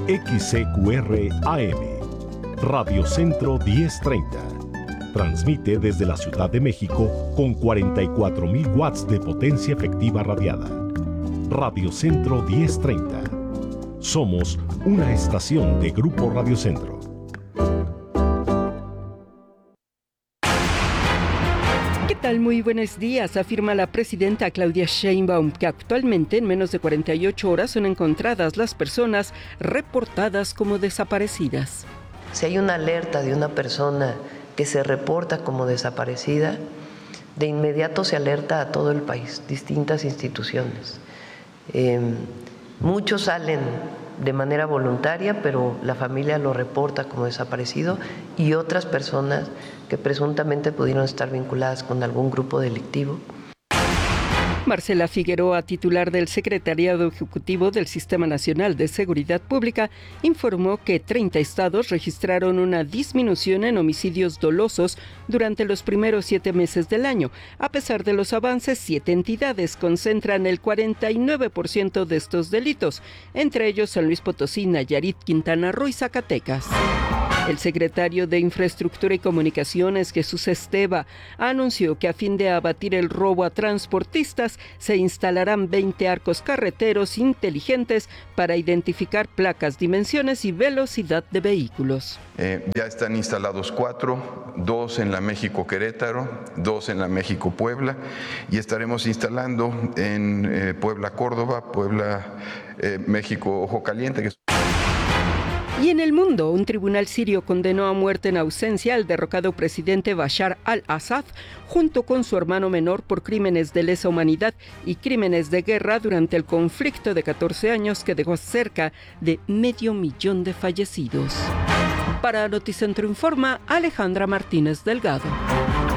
XCQR AM, Radio Centro 1030. Transmite desde la Ciudad de México con 44.000 watts de potencia efectiva radiada. Radio Centro 1030. Somos una estación de Grupo Radio Centro. ¿Qué tal? Muy buenos días. Afirma la presidenta Claudia Sheinbaum que actualmente en menos de 48 horas son encontradas las personas reportadas como desaparecidas. Si hay una alerta de una persona que se reporta como desaparecida, de inmediato se alerta a todo el país, distintas instituciones. Muchos salen de manera voluntaria, pero la familia lo reporta como desaparecido, y otras personas que presuntamente pudieron estar vinculadas con algún grupo delictivo. Marcela Figueroa, titular del Secretariado Ejecutivo del Sistema Nacional de Seguridad Pública, informó que 30 estados registraron una disminución en homicidios dolosos durante los primeros 7 meses del año. A pesar de los avances, 7 entidades concentran el 49% de estos delitos, entre ellos San Luis Potosí, Nayarit, Quintana Roo y Zacatecas. El secretario de Infraestructura y Comunicaciones, Jesús Esteva, anunció que a fin de abatir el robo a transportistas, se instalarán 20 arcos carreteros inteligentes para identificar placas, dimensiones y velocidad de vehículos. Ya están instalados 4, 2 en la México-Querétaro, 2 en la México-Puebla, y estaremos instalando en Puebla-Córdoba, México-Ojo Caliente. Y en el mundo, un tribunal sirio condenó a muerte en ausencia al derrocado presidente Bashar al-Assad junto con su hermano menor por crímenes de lesa humanidad y crímenes de guerra durante el conflicto de 14 años que dejó cerca de 500.000 de fallecidos. Para Noticentro Informa, Alejandra Martínez Delgado.